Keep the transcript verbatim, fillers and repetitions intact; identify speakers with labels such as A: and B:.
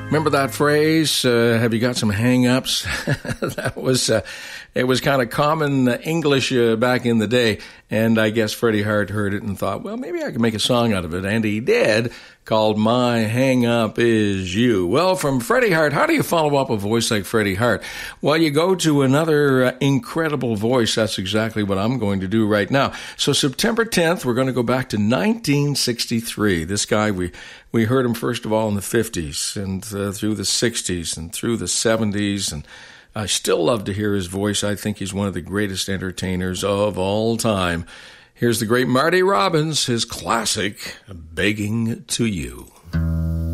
A: Remember that phrase, uh, have you got some hang-ups? That was, uh, it was kind of common English uh, back in the day, and I guess Freddie Hart heard it and thought, well, maybe I can make a song out of it, and he did, called My Hang-Up Is You. Well, from Freddie Hart, how do you follow up a voice like Freddie Hart? Well, you go to another uh, incredible voice. That's exactly what I'm going to do right now. So September tenth, we're going to go back to nineteen sixty-three. This guy, we we heard him first of all in the fifties and uh, through the sixties and through the seventies, and I still love to hear his voice. I think he's one of the greatest entertainers of all time. Here's the great Marty Robbins, his classic, Begging to You.